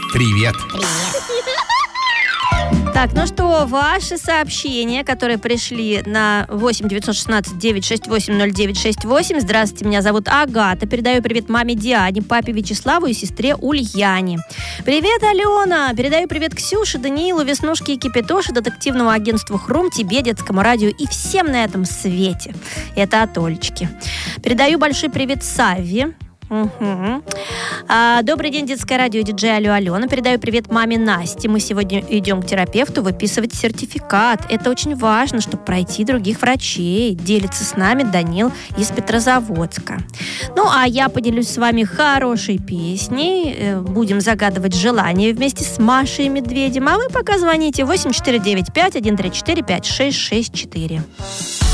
Привет. Так, ну что, ваши сообщения, которые пришли на 8 916 968 0968. Здравствуйте, меня зовут Агата. Передаю привет маме Диане, папе Вячеславу и сестре Ульяне. Привет, Алена. Передаю привет Ксюше, Даниилу, Веснушке и Кипятоше, детективному агентству Хрум, тебе, детскому радио и всем на этом свете. Это от Олечки. Передаю большой привет Савве. Угу. Добрый день, детское радио, диджей Алена. Передаю привет маме Насте. Мы сегодня идем к терапевту выписывать сертификат. Это очень важно, чтобы пройти других врачей. Делится с нами Данил из Петрозаводска. Ну, а я поделюсь с вами хорошей песней. Будем загадывать желания вместе с Машей и Медведем. А вы пока звоните 8495 134 5664.